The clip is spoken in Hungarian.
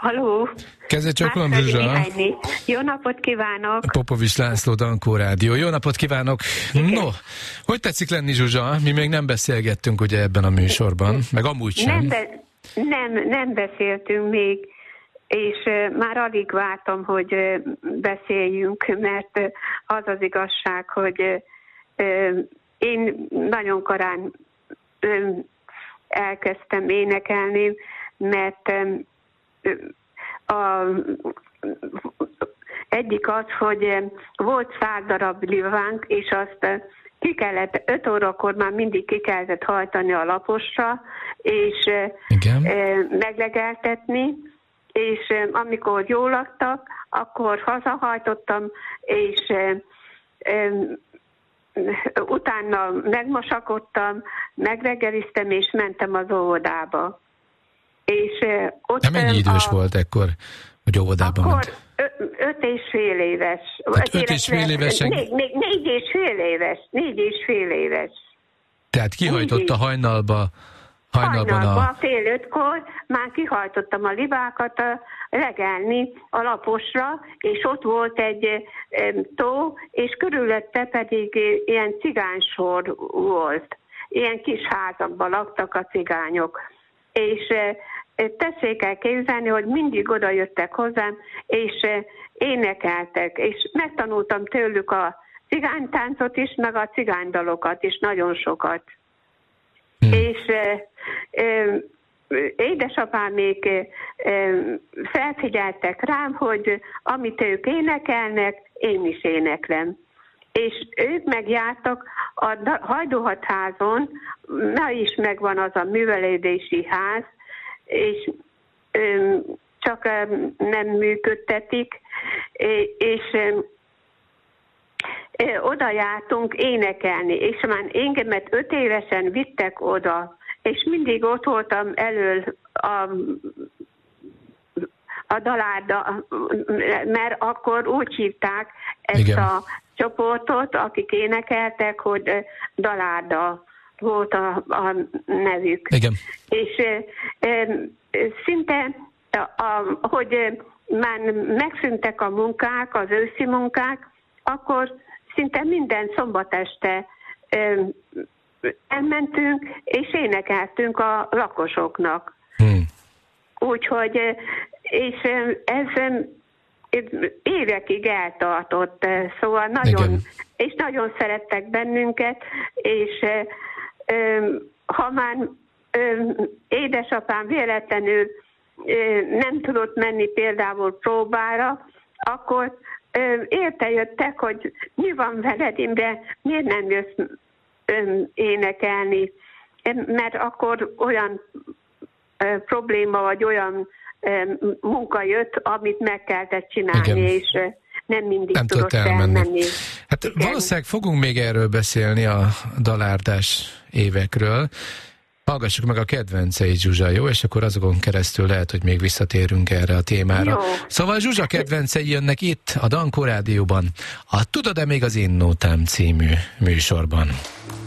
Halló! Kezdetcsokolom, Zsuzsa. Jó napot kívánok! Popovics László, Dankó Rádió. Jó napot kívánok! Igen. No, hogy tetszik lenni, Zsuzsa? Mi még nem beszélgettünk ugye ebben a műsorban, meg amúgy sem. Nem beszéltünk még, és már alig vártam, hogy beszéljünk, mert az az igazság, hogy én nagyon korán elkezdtem énekelni, mert egyik az, hogy volt 100 darab livánk, és azt ki kellett, 5 órakor már mindig ki kellett hajtani a laposra, és meglegeltetni, és amikor jól laktak, akkor hazahajtottam, és utána megmosakodtam, megreggeliztem, és mentem az óvodába. És ott de mennyi idős volt ekkor, hogy óvodában ment? 5,5 éves. Tehát 5,5 évesen? 4,5 éves. Tehát kihajtotta hajnalban fél 5-kor már kihajtottam a libákat legelni a laposra, és ott volt egy tó, és körülötte pedig ilyen cigánysor volt. Ilyen kis házakban laktak a cigányok. És tessék el képzelni, hogy mindig oda jöttek hozzám, és énekeltek, és megtanultam tőlük a cigánytáncot is, meg a cigánydalokat is, nagyon sokat. És édesapámék felfigyeltek rám, hogy amit ők énekelnek, én is éneklem. És ők megjártak a Hajdúhatházon, ma is megvan az a művelődési ház, és csak nem működtetik, és oda jártunk énekelni, és már engemet 5 évesen vittek oda, és mindig ott voltam elől a dalárda, mert akkor úgy hívták ezt a csoportot, akik énekeltek, hogy dalárda volt a nevük. Igen. És szinte, hogy már megszűntek a munkák, az őszi munkák, akkor szinte minden szombat este elmentünk, és énekeltünk a lakosoknak. Úgyhogy, és ez évekig eltartott, szóval nagyon, és nagyon szerettek bennünket, és ha már édesapám véletlenül nem tudott menni például próbára, akkor értejöttek, hogy mi van veled, Imre, miért nem jössz énekelni, mert akkor olyan probléma, vagy olyan munka jött, amit meg kellett csinálni, és nem mindig nem tudott elmenni. Hát valószínűleg fogunk még erről beszélni, a dalárdás évekről. Hallgassuk meg a kedvenceit, Zsuzsa, jó? És akkor azokon keresztül lehet, hogy még visszatérünk erre a témára. Jó. Szóval Zsuzsa kedvencei jönnek itt, a Dankó Rádióban, a Tudod-e még az Én Nótám című műsorban.